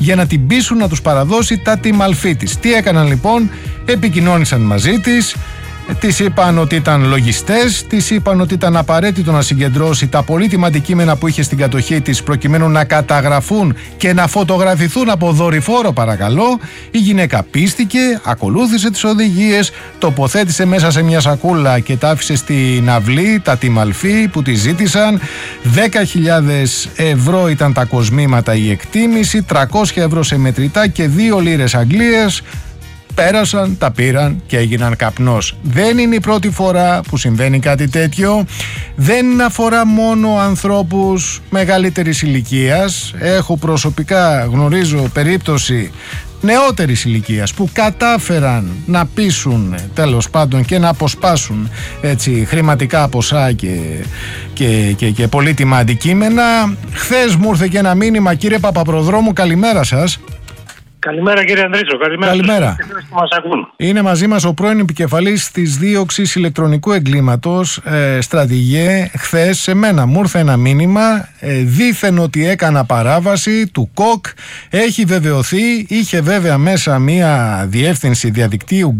για να την πείσουν να τους παραδώσει τα τιμαλφή της. Τι έκαναν λοιπόν? Επικοινώνησαν μαζί της. Της είπαν ότι ήταν λογιστές, της είπαν ότι ήταν απαραίτητο να συγκεντρώσει τα πολύτιμα αντικείμενα που είχε στην κατοχή της προκειμένου να καταγραφούν και να φωτογραφηθούν από δορυφόρο, παρακαλώ. Η γυναίκα πίστηκε, ακολούθησε τις οδηγίες, τοποθέτησε μέσα σε μια σακούλα και τα άφησε στην αυλή τα τιμαλφή που τη ζήτησαν. 10.000 ευρώ ήταν τα κοσμήματα, η εκτίμηση, 300 ευρώ σε μετρητά και 2 λίρες Αγγλίας. Πέρασαν, τα πήραν και έγιναν καπνός. Δεν είναι η πρώτη φορά που συμβαίνει κάτι τέτοιο. Δεν αφορά μόνο ανθρώπους μεγαλύτερης ηλικίας. Έχω προσωπικά, γνωρίζω περίπτωση νεότερης ηλικίας που κατάφεραν να πείσουν τέλος πάντων και να αποσπάσουν έτσι χρηματικά ποσά και πολύτιμα αντικείμενα. Χθες μου ήρθε και ένα μήνυμα, κύριε Παπαπροδρόμου, καλημέρα σας. Καλημέρα κύριε Ανδρίτζο, καλημέρα. Που μας ακούν. Είναι μαζί μας ο πρώην επικεφαλής της δίωξης ηλεκτρονικού εγκλήματος, στρατηγέ. Χθες σε μένα μου ήρθε ένα μήνυμα, δήθεν ότι έκανα παράβαση του ΚΟΚ, έχει βεβαιωθεί, είχε βέβαια μέσα μία διεύθυνση διαδικτύου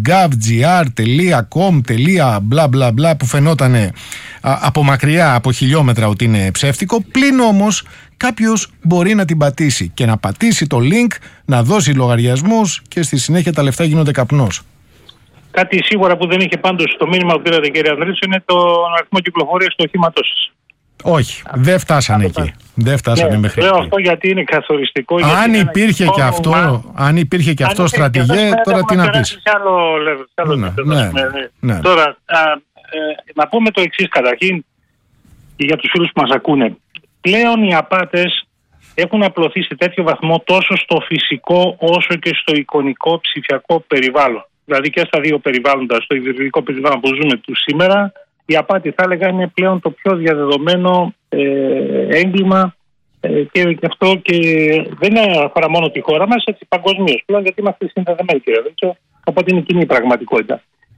gov.gr.com.bla που φαινότανε από μακριά, από χιλιόμετρα, ότι είναι ψεύτικο. Πλην όμως κάποιος μπορεί να την πατήσει και να πατήσει το link, να δώσει λογαριασμούς και στη συνέχεια τα λεφτά γίνονται καπνός. Κάτι σίγουρα που δεν είχε πάντως στο μήνυμα που πήρατε κύριε Ανδρίτζο είναι το αριθμό κυκλοφορίας του οχήματός σας. Όχι, δεν φτάσανε εκεί. Δεν φτάσανε μέχρι εκεί. Λέω αυτό γιατί είναι καθοριστικό. Αν υπήρχε και αυτό, στρατηγέ, τώρα τι να πεις. Τώρα, να πούμε το εξής καταρχήν για τους φίλους που μας ακούνε. Πλέον οι απάτες έχουν απλωθεί σε τέτοιο βαθμό τόσο στο φυσικό όσο και στο εικονικό ψηφιακό περιβάλλον. Δηλαδή και στα δύο περιβάλλοντα, στο ιδιωτικό περιβάλλον που ζούμε σήμερα, η απάτη θα έλεγα είναι πλέον το πιο διαδεδομένο έγκλημα και αυτό και δεν αφορά μόνο τη χώρα μας, έτσι παγκοσμίως πλέον, γιατί είμαστε συνδεδεμένοι κύριε Ανδρίτζο, οπότε είναι κοινή πραγματικότητα.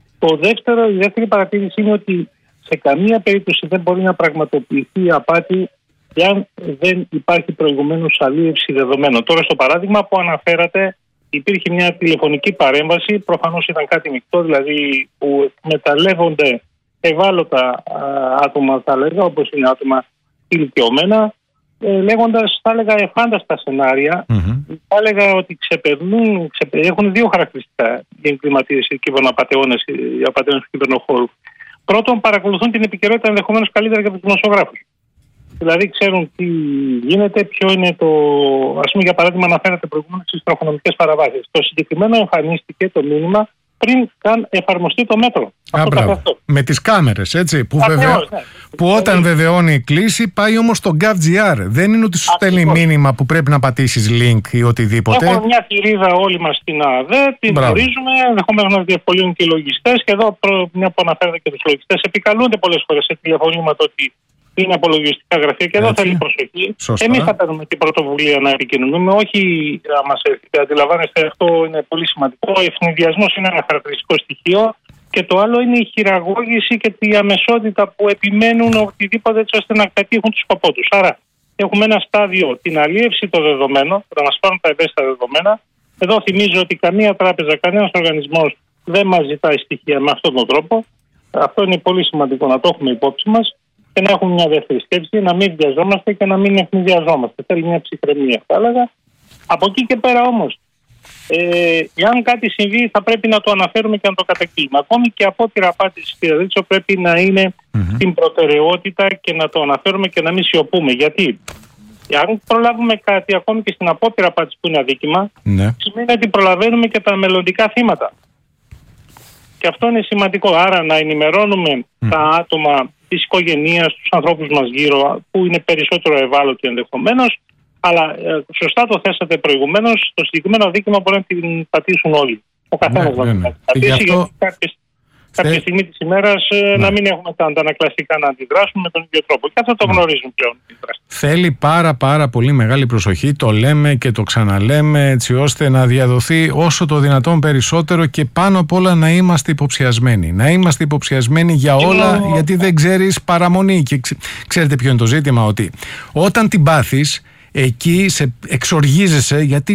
Η δεύτερη παρατήρηση είναι ότι σε καμία περίπτωση δεν μπορεί να πραγματοποιηθεί η απάτη εάν δεν υπάρχει προηγουμένως αλίευση δεδομένων. Τώρα στο παράδειγμα που αναφέρατε υπήρχε μια τηλεφωνική παρέμβαση, προφανώς ήταν κάτι μεικτό, δηλαδή που μεταλλεύονται ευάλωτα άτομα, θα λέγα, όπως είναι άτομα ηλικιωμένα, λέγοντας, θα έλεγα, εφάνταστα σενάρια. Θα έλεγα ότι έχουν δύο χαρακτηριστικά οι εγκληματίες, οι κυβερνοαπατεώνες, οι απατεώνες του κυβερνοχώρου. Πρώτον, παρακολουθούν την επικαιρότητα ενδεχομένως καλύτερα και από τους δημοσιογράφους. Δηλαδή ξέρουν τι γίνεται, ποιο είναι το. Ας πούμε, για παράδειγμα, αναφέρατε προηγουμένως στις τροχονομικές παραβάσεις. Το συγκεκριμένο εμφανίστηκε το μήνυμα πριν καν εφαρμοστεί το μέτρο. Με τις κάμερες, έτσι. Που όταν βεβαιώνει η κλήση πάει όμως στο gov.gr. Δεν είναι ότι σου στέλνει μήνυμα που πρέπει να πατήσεις link ή οτιδήποτε. Έχουμε μια θηρίδα όλοι μας στην ΑΔΕ, την γνωρίζουμε, ενδεχομένως να διευκολύνουν και οι λογιστές. Και εδώ, μια που αναφέρεται και τους λογιστές, επικαλούνται πολλές φορές σε τηλεφωνήματα ότι είναι απολογιστικά γραφεία και εδώ θέλει προσοχή. Εμείς θα παίρνουμε την πρωτοβουλία να επικοινωνούμε, όχι να μας έρθει. Αντιλαμβάνεστε, αυτό είναι πολύ σημαντικό. Ο ευνηδιασμός είναι ένα χαρακτηριστικό στοιχείο και το άλλο είναι η χειραγώγηση και η αμεσότητα που επιμένουν οτιδήποτε έτσι ώστε να πετύχουν το σκοπό τους. Άρα, έχουμε ένα στάδιο, την αλίευση των δεδομένων, που θα μας πάρουν τα ευαίσθητα δεδομένα. Εδώ θυμίζω ότι καμία τράπεζα, κανένας οργανισμός δεν μας ζητάει στοιχεία με αυτόν τον τρόπο. Αυτό είναι πολύ σημαντικό να το έχουμε υπόψη μας. Και να έχουμε μια δεύτερη σκέψη, να μην βιαζόμαστε και να μην ευνηδιαζόμαστε. Θέλει μια ψυχραιμία, θα έλεγα. Από εκεί και πέρα όμως, εάν κάτι συμβεί, θα πρέπει να το αναφέρουμε και να το καταγγείλουμε. Ακόμη και απόπειρα απάτης, κύριε Ρίτσο, πρέπει να είναι στην προτεραιότητα και να το αναφέρουμε και να μην σιωπούμε. Γιατί, αν προλάβουμε κάτι, ακόμη και στην απόπειρα απάτης που είναι αδίκημα, σημαίνει ότι προλαβαίνουμε και τα μελλοντικά θύματα. Και αυτό είναι σημαντικό. Άρα, να ενημερώνουμε τα άτομα της οικογένειας, τους ανθρώπους μας γύρω, που είναι περισσότερο ευάλωτοι ενδεχομένως, αλλά σωστά το θέσατε προηγουμένως, το συγκεκριμένο δίκημα μπορεί να την πατήσουν όλοι. Ο καθένας να την πατήσει, γιατί κάποια στιγμή της ημέρας να μην έχουμε τα αντανακλαστικά να αντιδράσουμε με τον ίδιο τρόπο. Και αυτό το γνωρίζουν πλέον. Θέλει πάρα πολύ μεγάλη προσοχή, το λέμε και το ξαναλέμε, έτσι ώστε να διαδοθεί όσο το δυνατόν περισσότερο και πάνω απ' όλα να είμαστε υποψιασμένοι. Να είμαστε υποψιασμένοι για όλα, γιατί δεν ξέρεις παραμονή. Και ξέρετε ποιο είναι το ζήτημα, ότι όταν την πάθεις, εκεί σε εξοργίζεσαι, γιατί